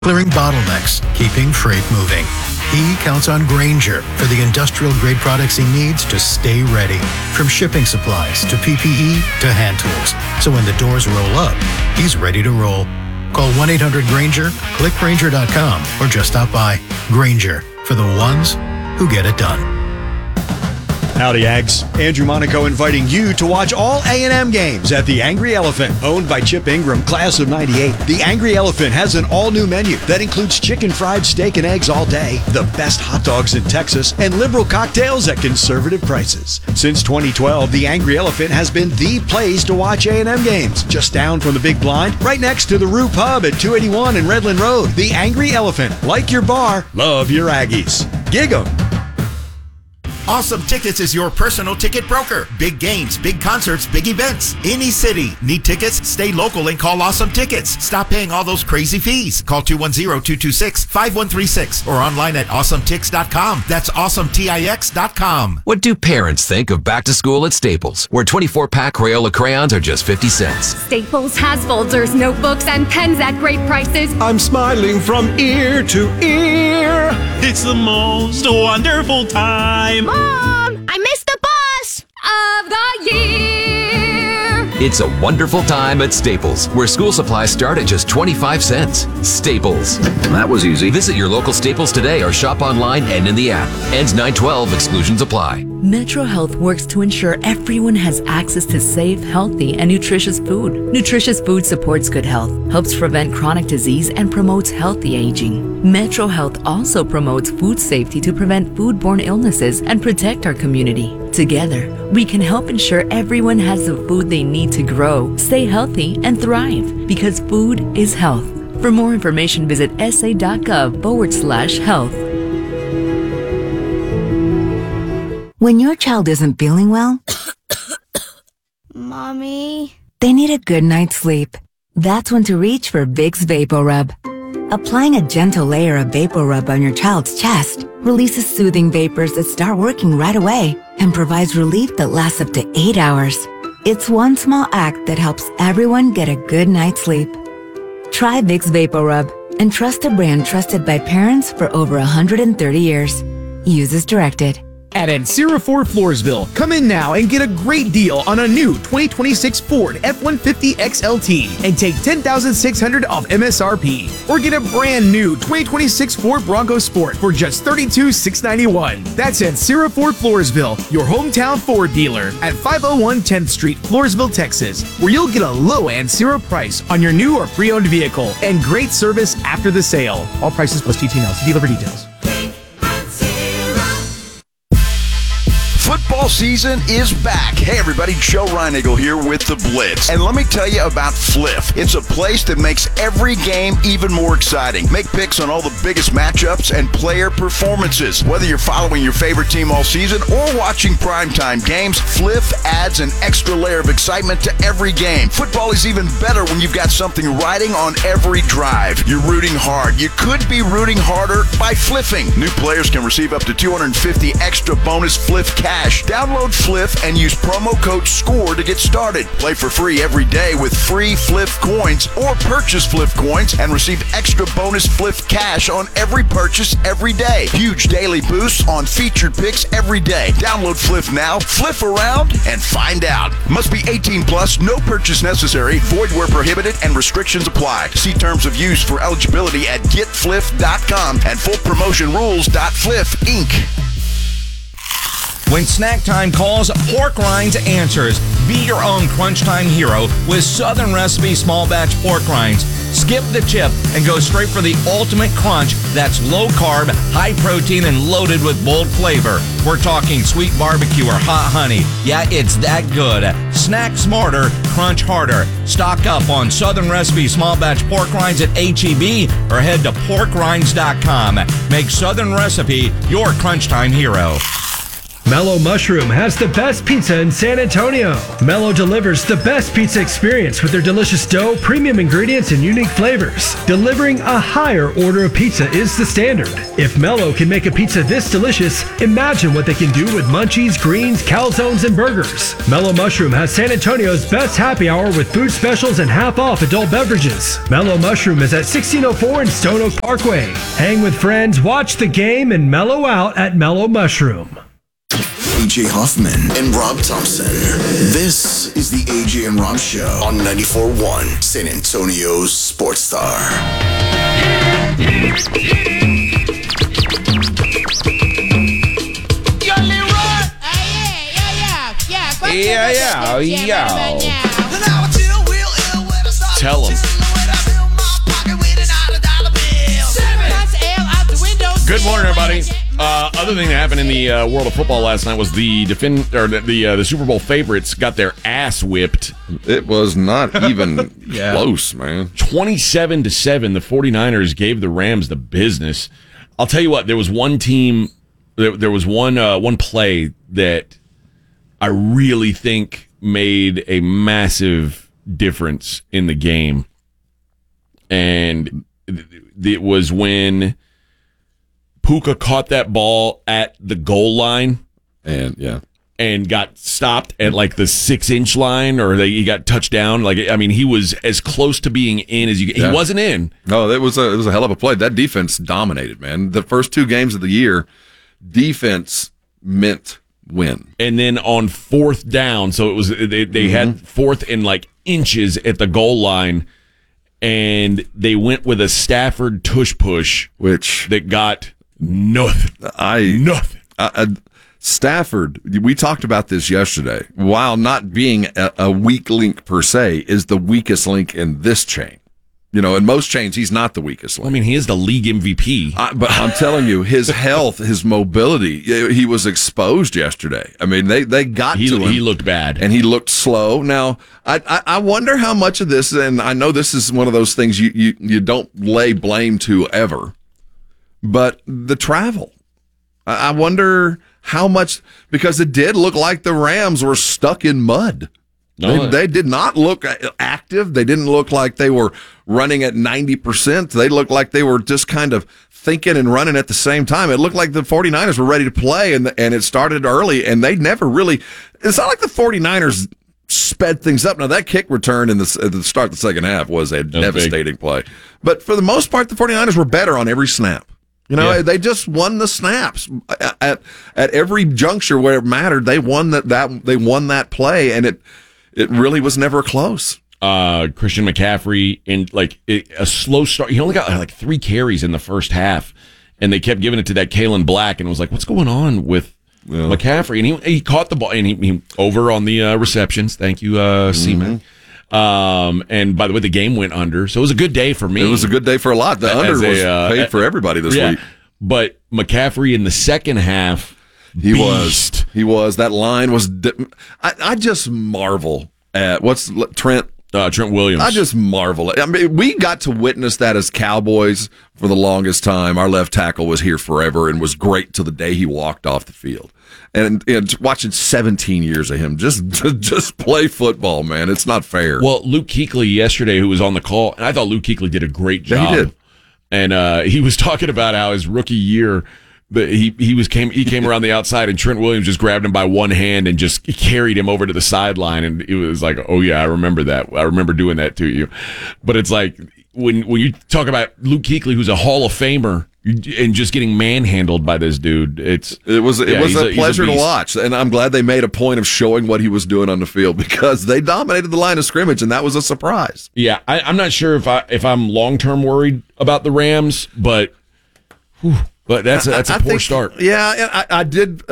clearing bottlenecks, keeping freight moving. He counts on Grainger for the industrial-grade products he needs to stay ready. From shipping supplies to PPE to hand tools. So when the doors roll up, he's ready to roll. Call 1-800-GRAINGER, click Grainger.com, or just stop by. Grainger, for the ones who get it done. Howdy, Ags. Andrew Monaco inviting you to watch all A&M games at the Angry Elephant. Owned by Chip Ingram, class of 98, the Angry Elephant has an all-new menu that includes chicken fried steak and eggs all day, the best hot dogs in Texas, and liberal cocktails at conservative prices. Since 2012, the Angry Elephant has been the place to watch A&M games. Just down from the Big Blind, right next to the Rue Pub at 281 and Redland Road. The Angry Elephant. Like your bar, love your Aggies. Gig 'em. Awesome Tickets is your personal ticket broker. Big games, big concerts, big events. Any city. Need tickets? Stay local and call Awesome Tickets. Stop paying all those crazy fees. Call 210-226-5136 or online at awesometix.com. That's awesometix.com. What do parents think of back to school at Staples, where 24-pack Crayola crayons are just 50 cents? Staples has folders, notebooks, and pens at great prices. I'm smiling from ear to ear. It's the most wonderful time. Mom, I missed the bus of the year. It's a wonderful time at Staples, where school supplies start at just 25 cents. Staples. That was easy. Visit your local Staples today or shop online and in the app. Ends 9/12. Exclusions apply. Metro Health works to ensure everyone has access to safe, healthy, and nutritious food. Nutritious food supports good health, helps prevent chronic disease, and promotes healthy aging. Metro Health also promotes food safety to prevent foodborne illnesses and protect our community. Together, we can help ensure everyone has the food they need to grow, stay healthy, and thrive, because food is health. For more information, visit sa.gov/health. When your child isn't feeling well, Mommy, they need a good night's sleep. That's when to reach for Vicks VapoRub. Applying a gentle layer of VapoRub on your child's chest releases soothing vapors that start working right away and provides relief that lasts up to 8 hours. It's one small act that helps everyone get a good night's sleep. Try Vicks VapoRub and trust a brand trusted by parents for over 130 years. Use as directed. At Encira Ford Floresville, come in now and get a great deal on a new 2026 Ford F-150 XLT and take $10,600 off MSRP. Or get a brand new 2026 Ford Bronco Sport for just $32,691. That's Encira Ford Floresville, your hometown Ford dealer at 501 10th Street, Floresville, Texas, where you'll get a low Encira price on your new or pre-owned vehicle and great service after the sale. All prices plus TTNL. See dealer for details. Football season is back. Hey everybody, Joe Reinigle here with The Blitz. And let me tell you about Fliff. It's a place that makes every game even more exciting. Make picks on all the biggest matchups and player performances. Whether you're following your favorite team all season or watching primetime games, Fliff adds an extra layer of excitement to every game. Football is even better when you've got something riding on every drive. You're rooting hard. You could be rooting harder by fliffing. New players can receive up to $250 extra bonus Fliff cash. Download Fliff and use promo code SCORE to get started. Play for free every day with free Fliff coins, or purchase Fliff coins and receive extra bonus Fliff cash on every purchase every day. Huge daily boosts on featured picks every day. Download Fliff now, fliff around, and find out. Must be 18 plus, no purchase necessary, void where prohibited, and restrictions apply. See terms of use for eligibility at getfliff.com and fullpromotionrules.fliff Inc. When snack time calls, Pork Rinds answers. Be your own crunch time hero with Southern Recipe small batch pork rinds. Skip the chip and go straight for the ultimate crunch that's low carb, high protein, and loaded with bold flavor. We're talking sweet barbecue or hot honey. Yeah, it's that good. Snack smarter, crunch harder. Stock up on Southern Recipe small batch pork rinds at H-E-B or head to porkrinds.com. Make Southern Recipe your crunch time hero. Mellow Mushroom has the best pizza in San Antonio. Mellow delivers the best pizza experience with their delicious dough, premium ingredients, and unique flavors. Delivering a higher order of pizza is the standard. If Mellow can make a pizza this delicious, imagine what they can do with munchies, greens, calzones, and burgers. Mellow Mushroom has San Antonio's best happy hour with food specials and half-off adult beverages. Mellow Mushroom is at 1604 in Stone Oak Parkway. Hang with friends, watch the game, and mellow out at Mellow Mushroom. AJ Hoffman and Rob Thompson. This is the AJ and Rob Show on 94.1 San Antonio's Sports Star. Tell them. Good morning, everybody. Other thing that happened in the world of football last night was the Super Bowl favorites got their ass whipped. It was not even close, man. 27-7, the 49ers gave the Rams the business. I'll tell you what, there was one team, there was one play that I really think made a massive difference in the game. And it was when Puka caught that ball at the goal line and got stopped at like the 6-inch line, or he got touched down. He was as close to being in as you get. He wasn't in. No, it was a hell of a play. That defense dominated, man. The first 2 games of the year, defense meant win. And then on 4th down, so it was they had 4th and like inches at the goal line, and they went with a Stafford tush push, which that got nothing. Stafford, we talked about this yesterday, while not being a weak link per se, is the weakest link in this chain. You know, in most chains, he's not the weakest link. I mean, he is the league MVP. But I'm telling you, his health, his mobility, he was exposed yesterday. I mean, they got to him. He looked bad. And he looked slow. Now, I wonder how much of this, and I know this is one of those things you don't lay blame to ever, but the travel. I wonder how much, because it did look like the Rams were stuck in mud. They did not look active. They didn't look like they were running at 90%. They looked like they were just kind of thinking and running at the same time. It looked like the 49ers were ready to play, and it started early, and they never really – it's not like the 49ers sped things up. Now, that kick return at the start of the second half was a devastating play. But for the most part, the 49ers were better on every snap. You know, They just won the snaps at every juncture where it mattered. They won that play, and it really was never close. Christian McCaffrey in a slow start. He only got like 3 carries in the first half, and they kept giving it to that Kalen Black, and it was like, what's going on with McCaffrey? And he caught the ball, and he over on the receptions. Thank you, Seaman. And by the way, the game went under, so it was a good day for me. It was a good day for a lot. The under was paid for everybody this week. But McCaffrey in the second half, he was. That line was. I just marvel at Trent Williams. I just marvel. I mean, we got to witness that as Cowboys for the longest time. Our left tackle was here forever and was great till the day he walked off the field. And watching 17 years of him just play football, man, it's not fair. Well, Luke Kuechly yesterday, who was on the call, and I thought Luke Kuechly did a great job. Yeah, he did. And he was talking about how his rookie year, but he came around the outside, and Trent Williams just grabbed him by one hand and just carried him over to the sideline, and it was like, oh yeah, I remember that. I remember doing that to you. But it's like when you talk about Luke Kuechly, who's a Hall of Famer, and just getting manhandled by this dude, it was a pleasure to watch, and I'm glad they made a point of showing what he was doing on the field, because they dominated the line of scrimmage, and that was a surprise. Yeah, I'm not sure if I'm long term worried about the Rams, but that's a poor start. Yeah, and I did.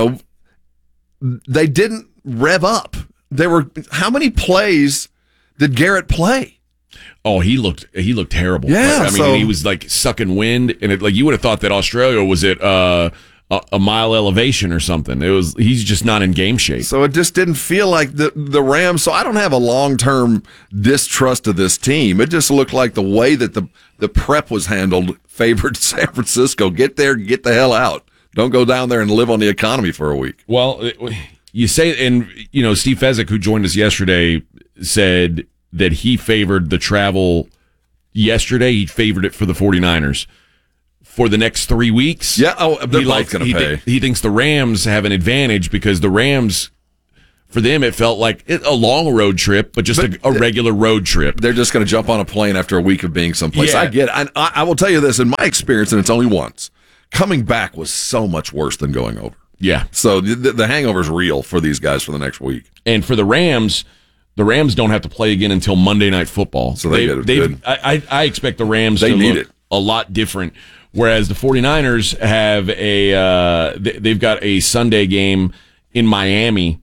They didn't rev up. How many plays did Garrett play? Oh, he looked terrible. Yeah, he was like sucking wind, and you would have thought that Australia was at a mile elevation or something. He's just not in game shape. So it just didn't feel like the Rams. So I don't have a long-term distrust of this team. It just looked like the way that the prep was handled favored San Francisco. Get there, get the hell out. Don't go down there and live on the economy for a week. Well, you say, and Steve Fezzik, who joined us yesterday, said that he favored the travel yesterday. He favored it for the 49ers for the next 3 weeks. Yeah, they're both going to pay. He thinks the Rams have an advantage because the Rams, for them, it felt like a long road trip, but a regular road trip. They're just going to jump on a plane after a week of being someplace. Yeah. I get it. I will tell you this, in my experience, and it's only once, coming back was so much worse than going over. Yeah. So the hangover's real for these guys for the next week. And for the Rams don't have to play again until Monday Night Football. So I expect the Rams to look a lot different. Whereas the 49ers have they've got a Sunday game in Miami.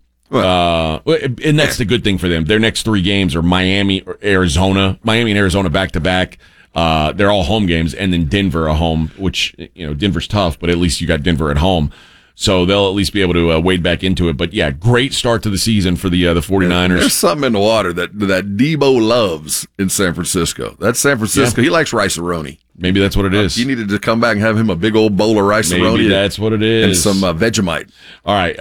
And that's the good thing for them. Their next 3 games are Miami and Arizona back to back. They're all home games, and then Denver a home, which Denver's tough, but at least you got Denver at home. So they'll at least be able to wade back into it. But yeah, great start to the season for the 49ers. There's something in the water that Debo loves in San Francisco. That's San Francisco. Yeah. He likes rice-a-roni. Maybe that's what it is. You needed to come back and have him a big old bowl of rice-a-roni. Maybe that's what it is. And some Vegemite. All right,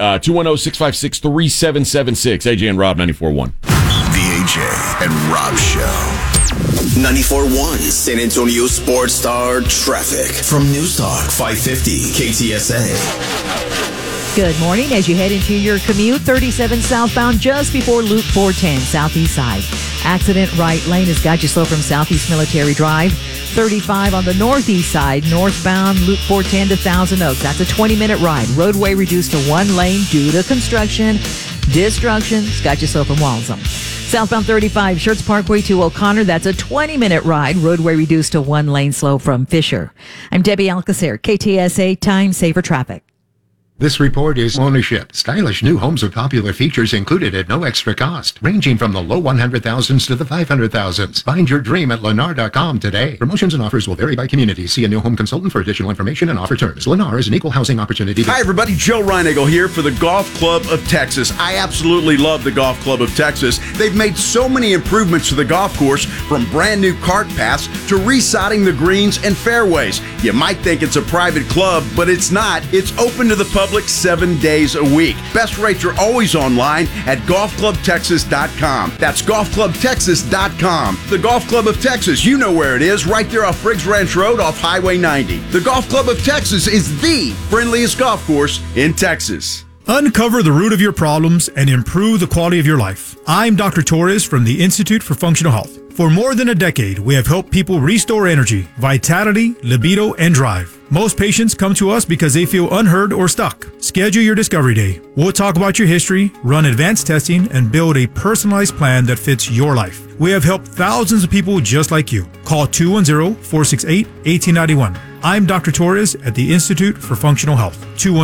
210-656-3776. AJ and Rob, 94.1. The AJ and Rob Show. 94.1 San Antonio Sports Star Traffic from News Talk 550 KTSA. Good morning. As you head into your commute, 37 southbound just before Loop 410, southeast side. Accident right lane has got you slow from Southeast Military Drive. 35 on the northeast side, northbound Loop 410 to Thousand Oaks. That's a 20-minute ride. Roadway reduced to 1 lane due to construction. Destruction's got you slow from Waltham. Southbound 35, Schertz Parkway to O'Connor. That's a 20-minute ride. Roadway reduced to 1 lane slow from Fisher. I'm Debbie Alcacer, KTSA Time Saver Traffic. This report is ownership. Stylish new homes with popular features included at no extra cost, ranging from the low 100,000s to the 500,000s. Find your dream at Lennar.com today. Promotions and offers will vary by community. See a new home consultant for additional information and offer terms. Lennar is an equal housing opportunity. Hi, everybody. Joe Reinagle here for the Golf Club of Texas. I absolutely love the Golf Club of Texas. They've made so many improvements to the golf course, from brand new cart paths to resodding the greens and fairways. You might think it's a private club, but it's not. It's open to the public 7 days a week. Best rates are always online at golfclubtexas.com. That's golfclubtexas.com. The Golf Club of Texas, you know where it is, right there off Briggs Ranch Road off Highway 90. The Golf Club of Texas is the friendliest golf course in Texas. Uncover the root of your problems and improve the quality of your life. I'm Dr. Torres from the Institute for Functional Health. For more than a decade, we have helped people restore energy, vitality, libido, and drive. Most patients come to us because they feel unheard or stuck. Schedule your discovery day. We'll talk about your history, run advanced testing, and build a personalized plan that fits your life. We have helped thousands of people just like you. Call 210-468-1891. I'm Dr. Torres at the Institute for Functional Health.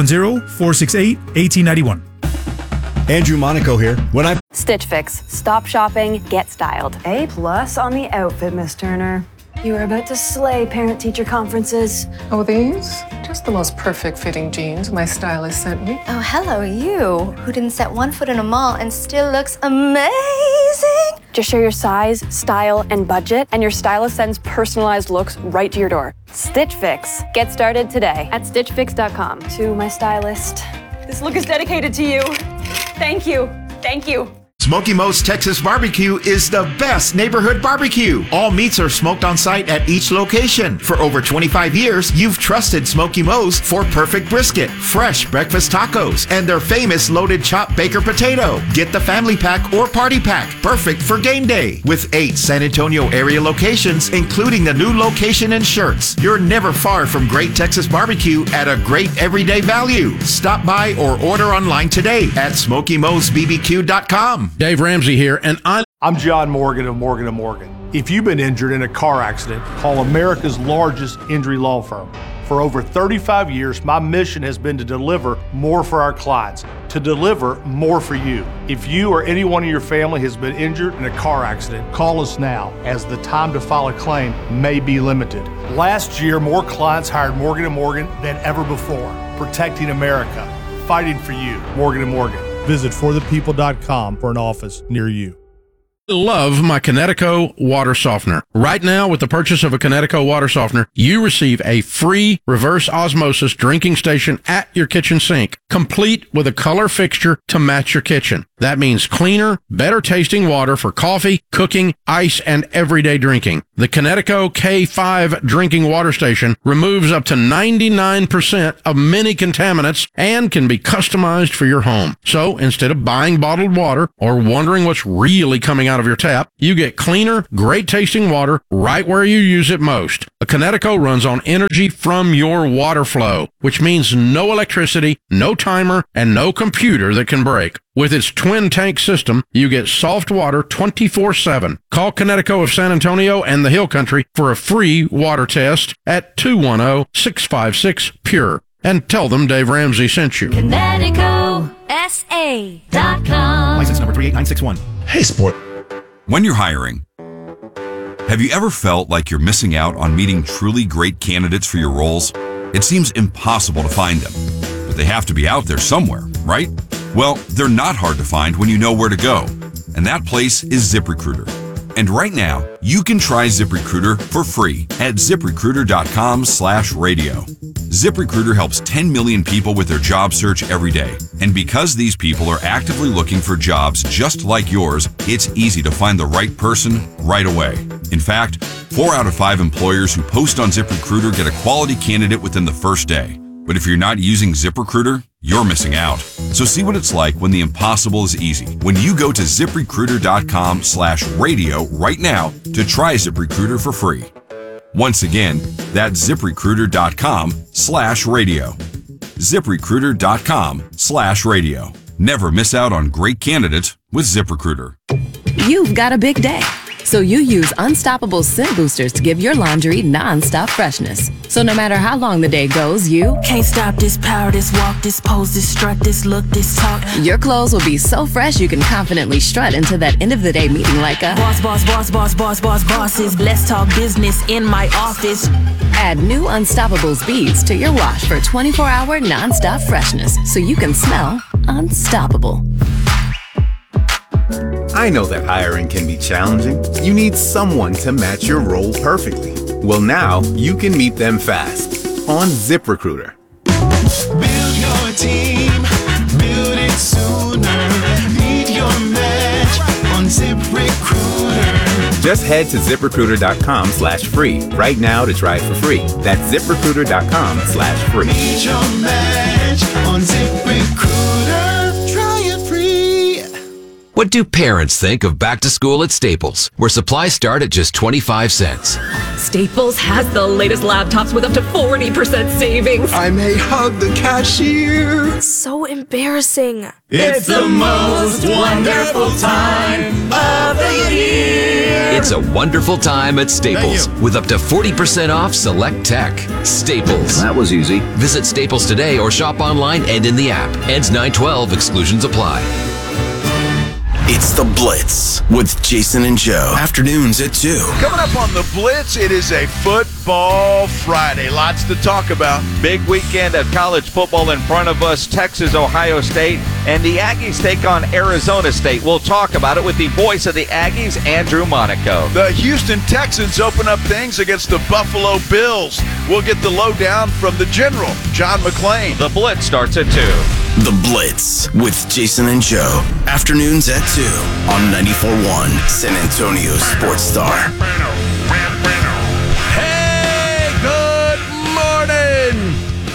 210-468-1891. Andrew Monaco here. Stitch Fix. Stop shopping, get styled. A+ on the outfit, Miss Turner. You are about to slay parent-teacher conferences. Oh, these? Just the most perfect fitting jeans my stylist sent me. Oh, hello, you, who didn't set one foot in a mall and still looks amazing. Just share your size, style, and budget, and your stylist sends personalized looks right to your door. Stitch Fix. Get started today at stitchfix.com. To my stylist, this look is dedicated to you. Thank you. Thank you. Smoky Mo's Texas Barbecue is the best neighborhood barbecue. All meats are smoked on site at each location. For over 25 years, you've trusted Smoky Mo's for perfect brisket, fresh breakfast tacos, and their famous loaded chopped baker potato. Get the family pack or party pack, perfect for game day. With 8 San Antonio area locations, including the new location in Schertz, you're never far from great Texas barbecue at a great everyday value. Stop by or order online today at SmokyMo'sBBQ.com. Dave Ramsey here, and I'm John Morgan of Morgan & Morgan. If you've been injured in a car accident, call America's largest injury law firm. For over 35 years, my mission has been to deliver more for our clients, to deliver more for you. If you or anyone in your family has been injured in a car accident, call us now, as the time to file a claim may be limited. Last year, more clients hired Morgan & Morgan than ever before, protecting America, fighting for you. Morgan & Morgan. Visit forthepeople.com for an office near you. Love my Kinetico water softener. Right now, with the purchase of a Kinetico water softener, you receive a free reverse osmosis drinking station at your kitchen sink, complete with a color fixture to match your kitchen. That means cleaner, better tasting water for coffee, cooking, ice, and everyday drinking. The Kinetico K5 drinking water station removes up to 99% of many contaminants and can be customized for your home. So instead of buying bottled water or wondering what's really coming out of your tap, you get cleaner, great tasting water right where you use it most. A Kinetico runs on energy from your water flow, which means no electricity, no timer, and no computer that can break. With its twin tank system, you get soft water 24/7. Call Kinetico of San Antonio and the Hill Country for a free water test at 210-656-PURE. And tell them Dave Ramsey sent you. KineticoSA.com. License number 38961. Hey, sport. When you're hiring, have you ever felt like you're missing out on meeting truly great candidates for your roles? It seems impossible to find them, but they have to be out there somewhere, right? Well, they're not hard to find when you know where to go, and that place is ZipRecruiter. And right now, you can try ZipRecruiter for free at ZipRecruiter.com/radio. ZipRecruiter helps 10 million people with their job search every day. And because these people are actively looking for jobs just like yours, it's easy to find the right person right away. In fact, 4 out of 5 employers who post on ZipRecruiter get a quality candidate within the first day. But if you're not using ZipRecruiter, you're missing out. So see what it's like when the impossible is easy. When you go to ZipRecruiter.com/radio right now to try ZipRecruiter for free. Once again, that's ZipRecruiter.com/radio. ZipRecruiter.com/radio. Never miss out on great candidates with ZipRecruiter. You've got a big day, so you use Unstoppable Scent Boosters to give your laundry non-stop freshness. So no matter how long the day goes, you can't stop this power, this walk, this pose, this strut, this look, this talk. Your clothes will be so fresh you can confidently strut into that end of the day meeting like a boss, boss, boss, boss, boss, boss, bosses. Let's talk business in my office. Add new Unstoppables beads to your wash for 24-hour non-stop freshness so you can smell unstoppable. I know that hiring can be challenging. You need someone to match your role perfectly. Well, now you can meet them fast on ZipRecruiter. Build your team, build it sooner. Meet your match on ZipRecruiter. Just head to ZipRecruiter.com/free right now to try it for free. That's ZipRecruiter.com/free. Meet your match on ZipRecruiter. Try it free. What do parents think of back to school at Staples, where supplies start at just 25 cents? Staples has the latest laptops with up to 40% savings. I may hug the cashier. So embarrassing. It's the most wonderful time of the year. It's a wonderful time at Staples with up to 40% off select tech. Staples. That was easy. Visit Staples today or shop online and in the app. Ends 9/12. Exclusions apply. It's The Blitz with Jason and Joe. Afternoons at 2. Coming up on The Blitz, it is a Football Friday. Lots to talk about. Big weekend of college football in front of us. Texas, Ohio State, and the Aggies take on Arizona State. We'll talk about it with the voice of the Aggies, Andrew Monaco. The Houston Texans open up things against the Buffalo Bills. We'll get the lowdown from the General, John McClain. The Blitz starts at 2. The Blitz with Jason and Joe. Afternoons at 2 on 94.1 San Antonio Sports Star. Hey, good morning.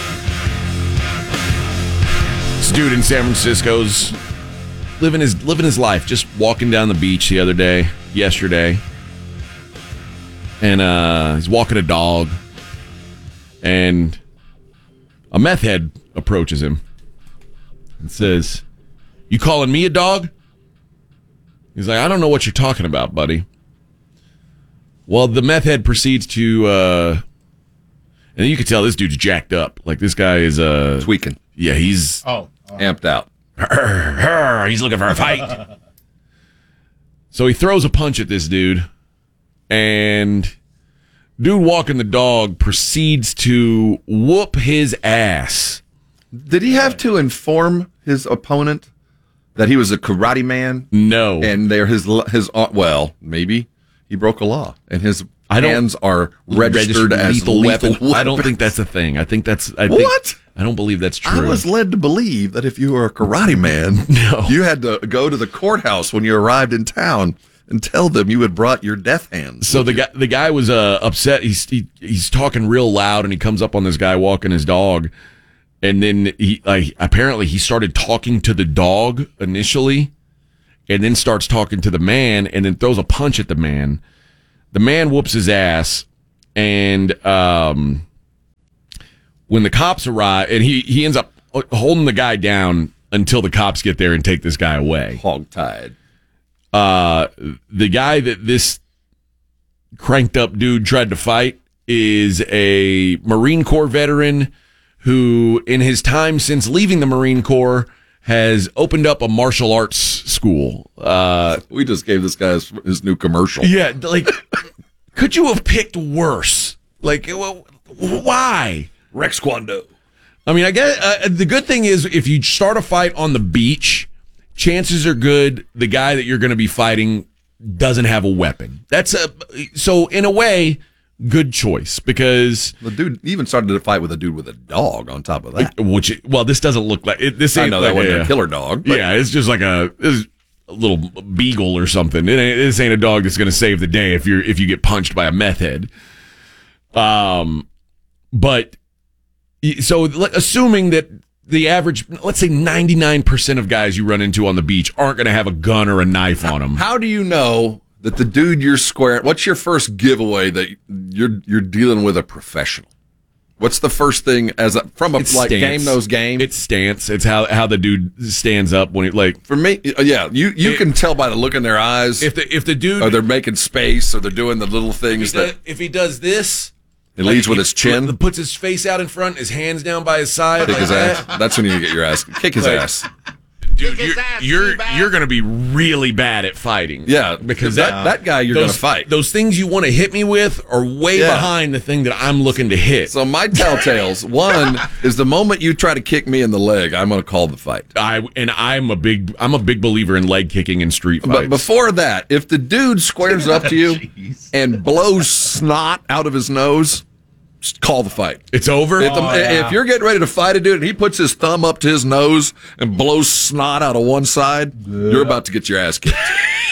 This dude in San Francisco's living his life, just walking down the beach yesterday, and he's walking a dog, and a meth head approaches him and says, "You calling me a dog?" He's like, "I don't know what you're talking about, buddy." Well, the meth head proceeds to, and you can tell this dude's jacked up. Like, this guy is tweaking. Yeah, he's amped out. He's looking for a fight. So he throws a punch at this dude, and dude walking the dog proceeds to whoop his ass. Did he have to inform his opponent That he was a karate man? No. And they're his well, maybe he broke a law and his hands are registered as lethal weapons. I don't think that's a thing. I think that's I don't believe that's true. I was led to believe that if you were a karate man, you had to go to the courthouse when you arrived in town and tell them you had brought your death hands. So the guy was upset. He's talking real loud, and he comes up on this guy walking his dog, and then apparently he started talking to the dog initially, and then starts talking to the man, and then throws a punch at the man. The man whoops his ass, and when the cops arrive, and he ends up holding the guy down until the cops get there and take this guy away. Hogtied. The guy that this cranked up dude tried to fight is a Marine Corps veteran who, in his time since leaving the Marine Corps, has opened up a martial arts school. We just gave this guy his new commercial. Yeah, like, could you have picked worse? Like, why? Rex Kwando. I mean, I guess the good thing is if you start a fight on the beach, chances are good the guy that you're going to be fighting doesn't have a weapon. So in a way, good choice, because the dude even started to fight with a dude with a dog on top of that. This doesn't look like it. This ain't, I know that wasn't a killer dog. But. Yeah, it's just like a little beagle or something. This ain't a dog that's going to save the day if you get punched by a meth head. But so assuming that the average, let's say 99% of guys you run into on the beach aren't going to have a gun or a knife on them. How do you know that the dude you're squaring? What's your first giveaway that you're dealing with a professional? What's the first thing game knows game? It's stance. It's how the dude stands up when for me. Yeah, you can tell by the look in their eyes if the dude or they're making space or they're doing the little things if he does this. He leads with his chin. Puts his face out in front, his hands down by his side. Kick his ass. That's when you get your ass. Kick his ass. Dude, you're going to be really bad at fighting. Yeah, because that guy you're going to fight. Those things you want to hit me with are way behind the thing that I'm looking to hit. So my telltales, one is the moment you try to kick me in the leg, I'm going to call the fight. I'm a big believer in leg kicking in street fights. But before that, if the dude squares up to you and blows snot out of his nose, just call the fight. It's over? If you're getting ready to fight a dude and he puts his thumb up to his nose and blows snot out of one side, you're about to get your ass kicked.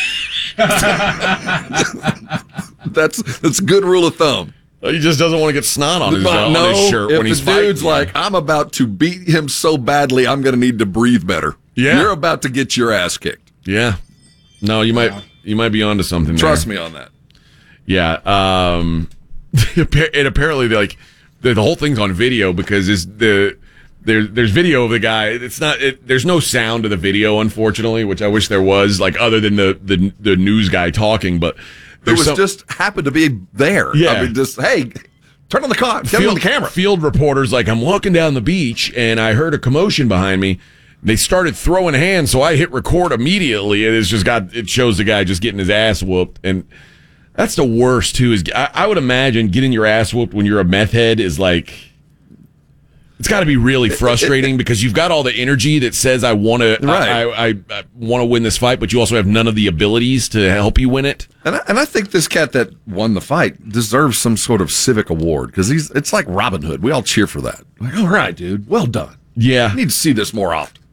That's a good rule of thumb. He just doesn't want to get snot on his shirt when he's fighting. If the dude's like, I'm about to beat him so badly, I'm going to need to breathe better. Yeah. You're about to get your ass kicked. Yeah. No, you might be onto something. Trust me on that. Yeah. And apparently, the whole thing's on video because there's video of the guy. There's no sound of the video, unfortunately, which I wish there was, like other than the news guy talking. But it was just happened to be there. Yeah, I mean, just hey, turn on the car, get on the camera. Field reporters I'm walking down the beach and I heard a commotion behind me. They started throwing hands, so I hit record immediately, and it shows the guy just getting his ass whooped. And that's the worst too. Is I would imagine getting your ass whooped when you're a meth head is like, it's got to be really frustrating because you've got all the energy that says I want to, I want to win this fight, but you also have none of the abilities to help you win it. And I think this cat that won the fight deserves some sort of civic award because it's like Robin Hood. We all cheer for that. Like, all right, dude, well done. Yeah, I need to see this more often.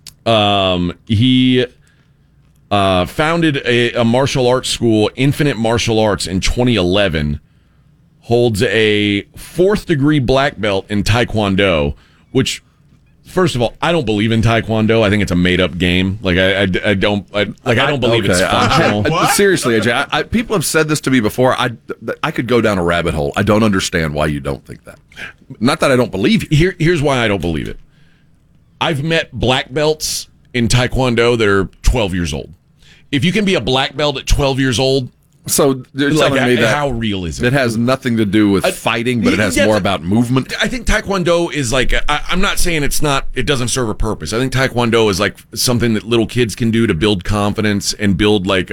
He founded a martial arts school, Infinite Martial Arts, in 2011, holds a 4th degree black belt in Taekwondo, which, first of all, I don't believe in Taekwondo. I think it's a made up game. I don't believe it's functional. Seriously, AJ, people have said this to me before. I could go down a rabbit hole. I don't understand why you don't think that. Not that I don't believe you. Here's why I don't believe it. I've met black belts in Taekwondo that are 12 years old. If you can be a black belt at 12 years old, so you're telling me that how real is it? It has nothing to do with fighting, but it has more about movement. I think Taekwondo is I'm not saying it doesn't serve a purpose. I think Taekwondo is like something that little kids can do to build confidence and build like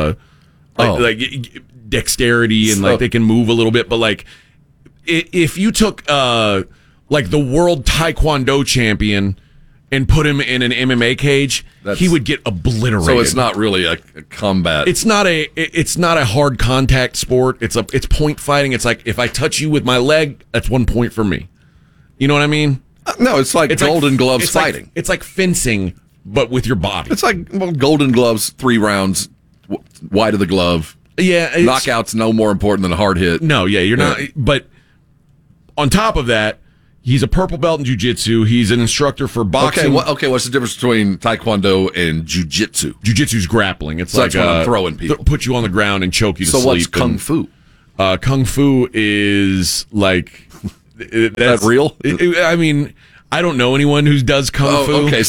dexterity and they can move a little bit. But if you took the world Taekwondo champion and put him in an MMA cage, he would get obliterated. So it's not really a combat. It's not a hard contact sport. It's point fighting. It's like if I touch you with my leg, that's 1 point for me. You know what I mean? No, it's like Golden Gloves fighting. It's like fencing, but with your body. It's like Golden Gloves, 3 rounds, wide of the glove. Yeah, knockouts no more important than a hard hit. No, yeah, you're not. But on top of that, he's a purple belt in jiu-jitsu. He's an instructor for boxing. Okay, what's the difference between taekwondo and jiu-jitsu? Jiu-jitsu's grappling. It's like that's when I'm throwing people. Put you on the ground and choke you to sleep. So what's kung fu? Kung fu is like... That's real? I mean, I don't know anyone who does kung fu. Okay,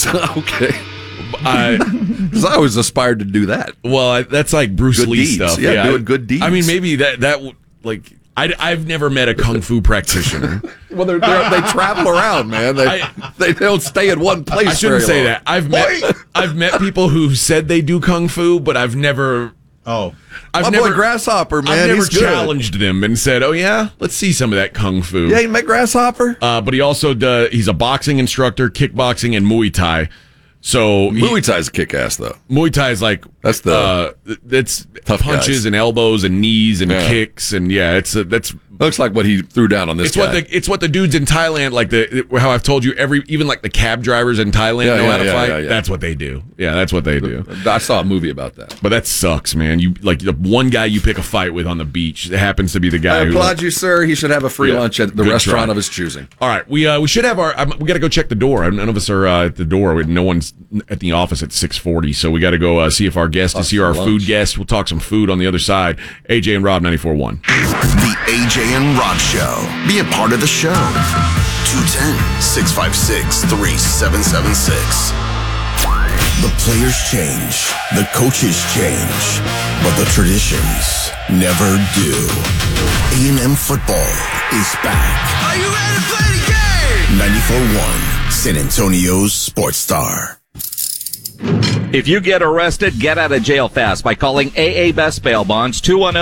because I always aspired to do that. Well, that's like Bruce good Lee deeds. stuff. Yeah, doing good deeds. I mean, maybe that like I've never met a kung fu practitioner. Well, they travel around, man. They don't stay in one place. I shouldn't very say long. that. I've met people who said they do kung fu, but I've never. I've never Grasshopper, man. I've never He's good. challenged him and said, "Oh yeah, let's see some of that kung fu." Yeah, you met Grasshopper. But he also he's a boxing instructor, kickboxing, and Muay Thai. So Muay Thai's a kick-ass though. Muay Thai is like that's tough punches guys. and elbows and knees and kicks and that's looks like what he threw down on this guy. It's what the dudes in Thailand, like how I've told you, even like the cab drivers in Thailand know how to fight. Yeah. That's what they do. Yeah, that's what they do. I saw a movie about that. But that sucks, man. You like the one guy you pick a fight with on the beach. It happens to be the guy. I applaud you, sir. He should have a free lunch at the restaurant of his choosing. All right, we should have we got to go check the door. None of us are at the door. No one's at the office at 6:40, so we got to go see if our guest is here. Our food guest. We'll talk some food on the other side. AJ and Rob 94.1. The AJ and Rob Show. Be a part of the show. 210-656-3776. The players change, the coaches change, but the traditions never do. A&M football is back. Are you ready to play the game? 94.1 San Antonio's Sports Star. If you get arrested, get out of jail fast by calling AA Best Bail Bonds,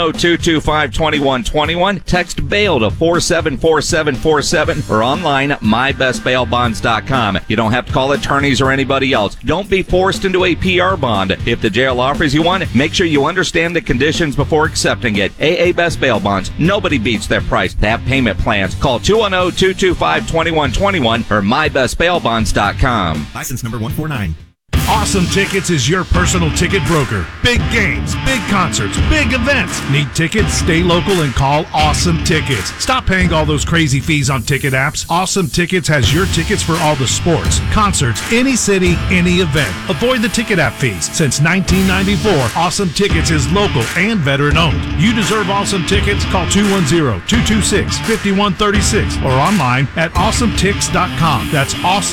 210-225-2121. Text bail to 474747 or online at mybestbailbonds.com. You don't have to call attorneys or anybody else. Don't be forced into a PR bond. If the jail offers you one, make sure you understand the conditions before accepting it. AA Best Bail Bonds. Nobody beats their price. They have payment plans. Call 210-225-2121 or mybestbailbonds.com. License number 149. Awesome Tickets is your personal ticket broker. Big games, big concerts, big events. Need tickets? Stay local and call Awesome Tickets. Stop paying all those crazy fees on ticket apps. Awesome Tickets has your tickets for all the sports, concerts, any city, any event. Avoid the ticket app fees. Since 1994, Awesome Tickets is local and veteran owned. You deserve Awesome Tickets. Call 210-226-5136 or online at awesometix.com. That's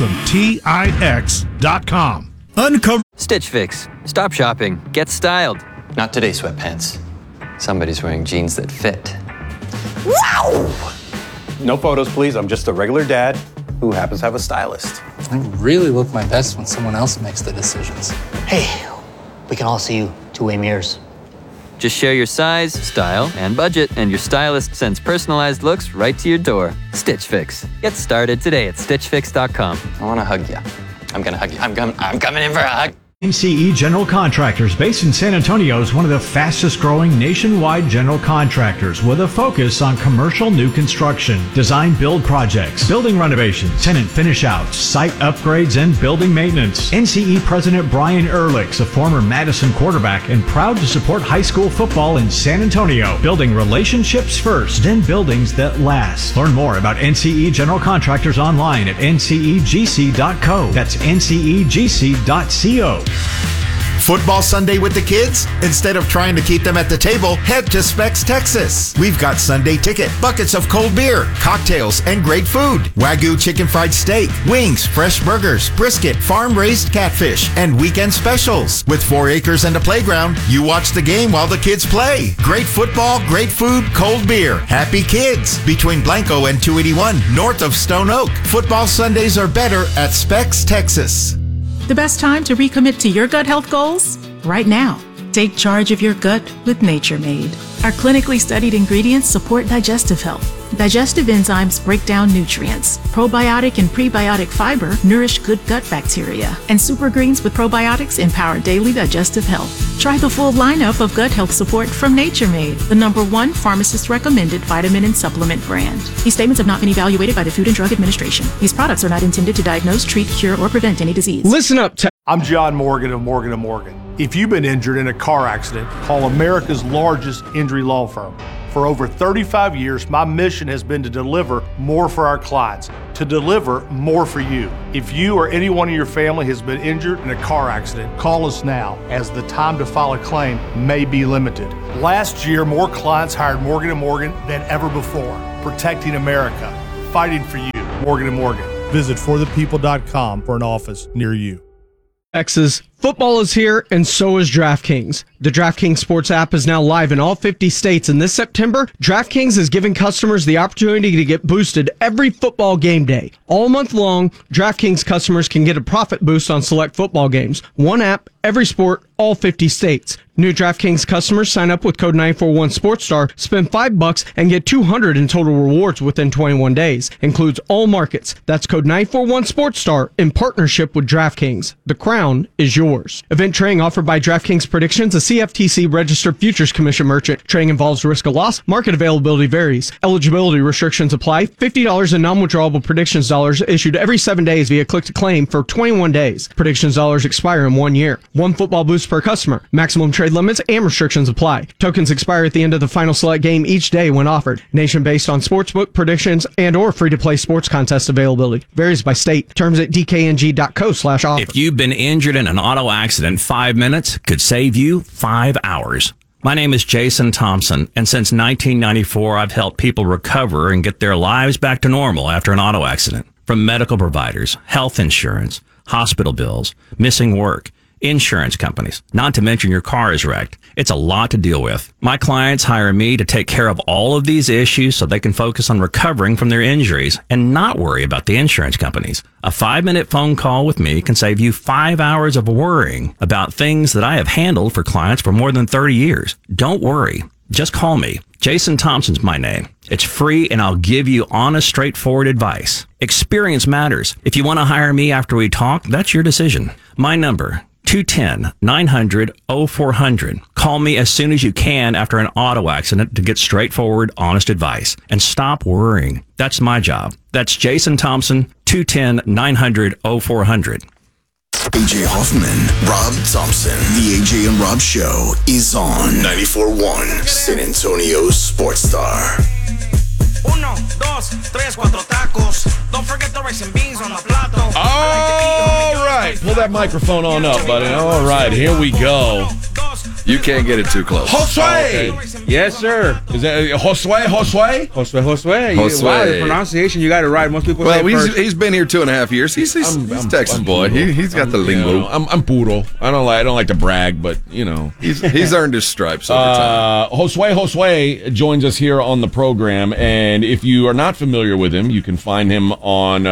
awesometix.com. Uncover Stitch Fix. Stop shopping. Get styled. Not today, sweatpants. Somebody's wearing jeans that fit. Wow! No photos, please. I'm just a regular dad who happens to have a stylist. I really look my best when someone else makes the decisions. Hey, we can all see you two-way mirrors. Just share your size, style, and budget, and your stylist sends personalized looks right to your door. Stitch Fix. Get started today at stitchfix.com. I want to hug you. I'm gonna hug you. I'm coming in for a hug. NCE General Contractors, based in San Antonio, is one of the fastest growing nationwide general contractors with a focus on commercial new construction, design build projects, building renovations, tenant finish outs, site upgrades, and building maintenance. NCE President Brian Ehrlich's a former Madison quarterback and proud to support high school football in San Antonio, building relationships first, then buildings that last. Learn more about NCE General Contractors online at ncegc.co. That's ncegc.co. Football Sunday with the kids? Instead of trying to keep them at the table, head to Specs, Texas. We've got Sunday ticket, buckets of cold beer, cocktails, and great food. Wagyu chicken fried steak, wings, fresh burgers, brisket, farm-raised catfish, and weekend specials. With 4 acres and a playground, you watch the game while the kids play. Great football, great food, cold beer. Happy kids. Between Blanco and 281, north of Stone Oak. Football Sundays are better at Specs, Texas. The best time to recommit to your gut health goals? Right now. Take charge of your gut with Nature Made. Our clinically studied ingredients support digestive health, Digestive enzymes break down nutrients. Probiotic and prebiotic fiber nourish good gut bacteria. And Super Greens with probiotics empower daily digestive health. Try the full lineup of gut health support from Nature Made, the #1 pharmacist-recommended vitamin and supplement brand. These statements have not been evaluated by the Food and Drug Administration. These products are not intended to diagnose, treat, cure, or prevent any disease. Listen up. I'm John Morgan of Morgan & Morgan. If you've been injured in a car accident, call America's largest injury law firm. For over 35 years, my mission has been to deliver more for our clients, to deliver more for you. If you or anyone in your family has been injured in a car accident, call us now, as the time to file a claim may be limited. Last year, more clients hired Morgan & Morgan than ever before, protecting America, fighting for you. Morgan & Morgan. Visit forthepeople.com for an office near you. Texas, football is here, and so is DraftKings. The DraftKings Sports app is now live in all 50 states, and this September, DraftKings is giving customers the opportunity to get boosted every football game day. All month long, DraftKings customers can get a profit boost on select football games. One app, every sport, all 50 states. New DraftKings customers sign up with code 941SportsStar, spend $5 and get $200 in total rewards within 21 days. Includes all markets. That's code 941SportsStar in partnership with DraftKings. The crown is yours. Event trading offered by DraftKings Predictions, a CFTC registered futures commission merchant. Trading involves risk of loss. Market availability varies. Eligibility restrictions apply. $50 in non-withdrawable predictions dollars issued every 7 days via click to claim for 21 days. Predictions dollars expire in 1 year. One football boost per customer. Maximum trade limits and restrictions apply. Tokens expire at the end of the final select game each day when offered. Nation based on sportsbook predictions and or free-to-play sports contest availability. Varies by state. Terms at dkng.co/offer. If you've been injured in an auto accident, 5 minutes could save you 5 hours. My name is Jason Thompson, and since 1994, I've helped people recover and get their lives back to normal after an auto accident. From medical providers, health insurance, hospital bills, missing work, insurance companies, not to mention your car is wrecked. It's a lot to deal with. My clients hire me to take care of all of these issues so they can focus on recovering from their injuries and not worry about the insurance companies. A 5-minute phone call with me can save you 5 hours of worrying about things that I have handled for clients for more than 30 years. Don't worry. Just call me. Jason Thompson's my name. It's free, and I'll give you honest, straightforward advice. Experience matters. If you want to hire me after we talk, that's your decision. My number, 210-900-0400. Call me as soon as you can after an auto accident to get straightforward, honest advice. And stop worrying. That's my job. That's Jason Thompson, 210-900-0400. AJ Hoffman, Rob Thompson. The AJ and Rob Show is on 94.1 San Antonio's Sports Star. 1, 2, 3, 4 tacos. Don't forget the rice and beans on the plato. All right. Pull that microphone on up, buddy. All right, here we go. You can't get it too close. Josue! Yes, sir. Is that Josue? Josue. Wow, the pronunciation, you got it right. Most people say he's been here 2.5 years. He's Texas boy. He's got the lingo. You know, I'm puro. I don't like to brag, but you know he's earned his stripes over time. Josue joins us here on the program, and if you are not familiar with him, you can find him on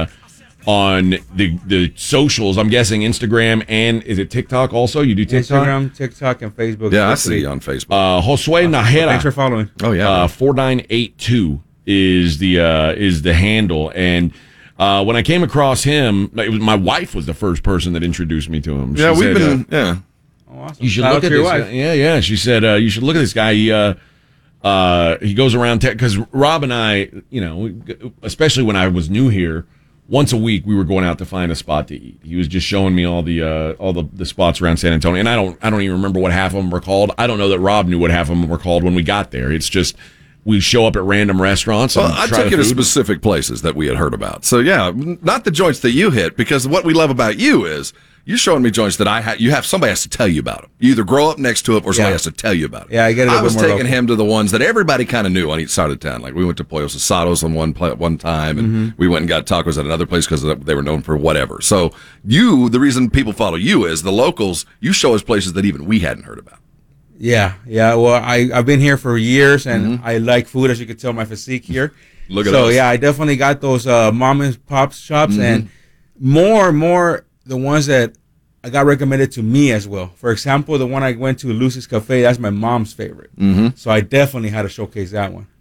the socials. I'm guessing Instagram, and is it TikTok also? You do TikTok? Instagram, TikTok, and Facebook. Yeah, I see you on Facebook. Josue Najera. Thanks for following. Oh yeah. 4982 is the handle, and when I came across him, my wife was the first person that introduced me to him. Yeah, we've been. Yeah. Oh, awesome. You should look at this guy. Yeah. She said you should look at this guy. He goes around because Rob and I, especially when I was new here. Once a week, we were going out to find a spot to eat. He was just showing me all the spots around San Antonio, and I don't even remember what half of them were called. I don't know that Rob knew what half of them were called when we got there. It's just we show up at random restaurants. Well, I took you to specific places that we had heard about. So yeah, not the joints that you hit, because what we love about you is you're showing me joints that you have somebody has to tell you about them. You either grow up next to it or somebody has to tell you about it. Yeah, I get it. I was taking him to the ones that everybody kind of knew on each side of town. Like we went to Pollos Asados on one time, and we went and got tacos at another place because they were known for whatever. So the reason people follow you is the locals. You show us places that even we hadn't heard about. Yeah. Well, I've been here for years, and I like food, as you can tell my physique here. Look at us. So yeah, I definitely got those mom and pop shops, and more the ones that I got recommended to me as well. For example, the one I went to, Lucy's Cafe, that's my mom's favorite. So I definitely had to showcase that one.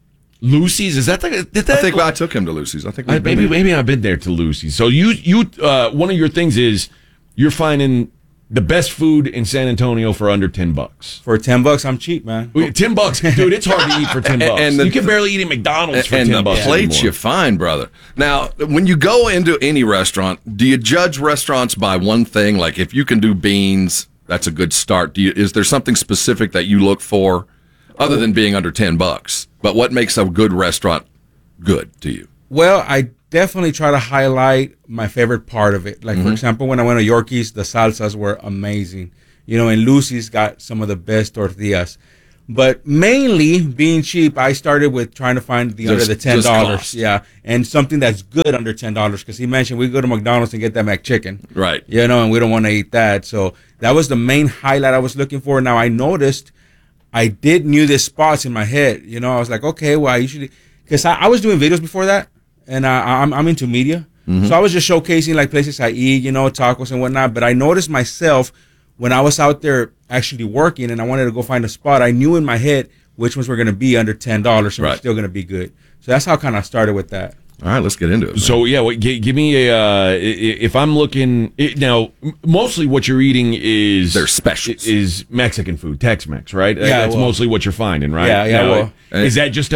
Lucy's, is that the? I think I took him to Lucy's. I think maybe I've been there to Lucy's. So you one of your things is you're finding the best food in San Antonio for under $10. For $10, I'm cheap, man. $10, dude. It's hard to eat for $10. And you can barely eat at McDonald's for $10. And the plates anymore. you find, brother. Now, when you go into any restaurant, do you judge restaurants by one thing? Like if you can do beans, that's a good start. Is there something specific that you look for, other than being under $10? But what makes a good restaurant good to you? Well, I definitely try to highlight my favorite part of it. Like, for example, when I went to Yorkie's, the salsas were amazing. You know, and Lucy's got some of the best tortillas. But mainly, being cheap, I started with trying to find under the $10. Yeah, and something that's good under $10. Because he mentioned we go to McDonald's and get that McChicken. Right. You know, and we don't want to eat that. So that was the main highlight I was looking for. Now, I noticed I knew these spots in my head. You know, I was like, okay, well, I usually... Because I was doing videos before that. And I'm into media. So I was just showcasing like places I eat, you know, tacos and whatnot. But I noticed myself when I was out there actually working and I wanted to go find a spot, I knew in my head which ones were going to be under $10 and were still going to be good. So that's how I kind of started with that. All right, let's get into it. Man. So, yeah, give me if I'm looking, now, mostly what you're eating is... They're specials. Is Mexican food, Tex-Mex, right? Yeah, that's mostly what you're finding, right? Yeah, now, is that just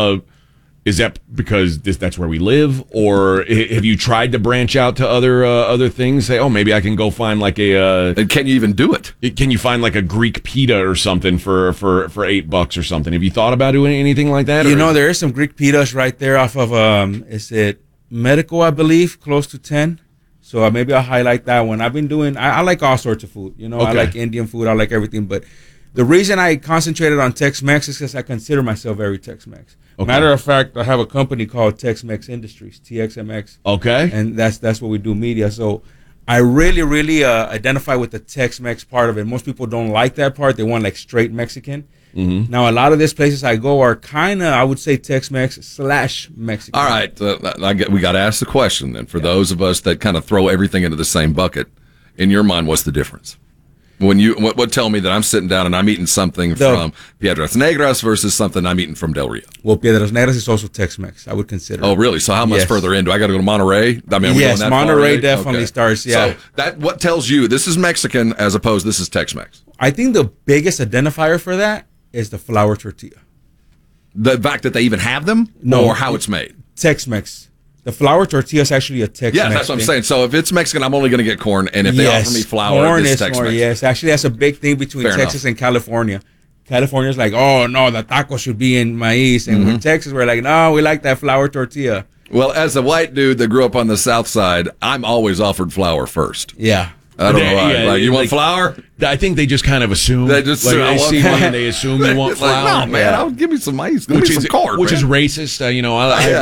is that because that's where we live, or have you tried to branch out to other things? Say, oh, maybe I can go find like a. And can you even do it? Can you find like a Greek pita or something for $8 or something? Have you thought about doing anything like that? You know, there is some Greek pitas right there off of is it Medical, I believe, close to 10. So maybe I'll highlight that one. I've been doing. I like all sorts of food. You know, I like Indian food. I like everything, but the reason I concentrated on Tex-Mex is because I consider myself very Tex-Mex. Matter of fact, I have a company called Tex-Mex Industries, TXMX. Okay. And that's what we do, media. So I really identify with the Tex-Mex part of it. Most people don't like that part. They want like straight Mexican. Now, a lot of these places I go are kind of, I would say, Tex-Mex / Mexican. All right. We got to ask the question then. For those of us that kind of throw everything into the same bucket, in your mind, what's the difference? When you what tell me that I'm sitting down and I'm eating something from Piedras Negras versus something I'm eating from Del Rio? Well, Piedras Negras is also Tex-Mex, I would consider. Oh, really? So how much further in? Do I got to go to Monterey? I mean, yes, Monterey definitely starts, yeah. So what tells you this is Mexican as opposed to this is Tex-Mex? I think the biggest identifier for that is the flour tortilla. The fact that they even have them? No. Or how it's made? Tex-Mex. The flour tortilla is actually a Tex-Mex. Yeah, that's what I'm saying. So if it's Mexican, I'm only going to get corn, and if they offer me flour, corn it's is Tex-Mex. More, yes, actually, that's a big thing between Texas and California. California's like, oh no, the taco should be in maize, and in Texas we're like, no, we like that flour tortilla. Well, as a white dude that grew up on the South Side, I'm always offered flour first. Yeah. I don't know why. Yeah, like, you want flour? I think they just kind of assume. They just they see one and they assume you want flour. Like, no, man, I'll give me some maize. Give me some corn. Which is racist. You know,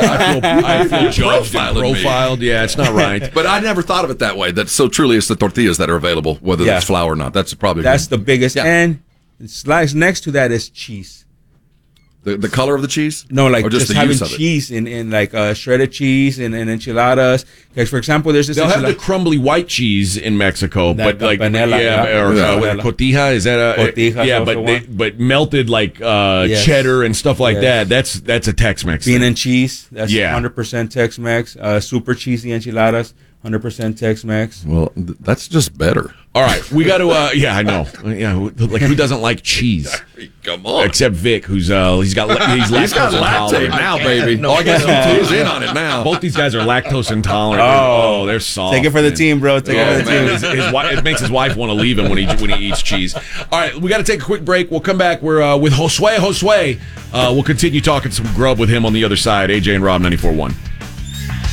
I feel judged and profiled. Yeah, it's not right. But I never thought of it that way. That so truly it's the tortillas that are available, whether it's flour or not. That's probably the biggest. Yeah. And next to that is cheese. The color of the cheese? No, like or just the having use of cheese in like shredded cheese and enchiladas. Like for example, there's this. They'll have the crumbly white cheese in Mexico, but like panela, or cotija, is that a cotija? Yeah, but melted like cheddar and stuff like that. That's a Tex-Mex. Bean and cheese. That's 100% Tex-Mex. Super cheesy enchiladas. 100% Tex-Mex. Well, that's just better. All right, we got to. Yeah, I know. Yeah, like who doesn't like cheese? Come on. Except Vic, who's he's got lactose now, baby. No, I guess he's in on it now. Both these guys are lactose intolerant. Oh, they're soft. Take it for the team, bro. Take it for the team. His wife, it makes his wife want to leave him when he eats cheese. All right, we got to take a quick break. We'll come back. We're with Josue. We'll continue talking some grub with him on the other side. AJ and Rob 94.1.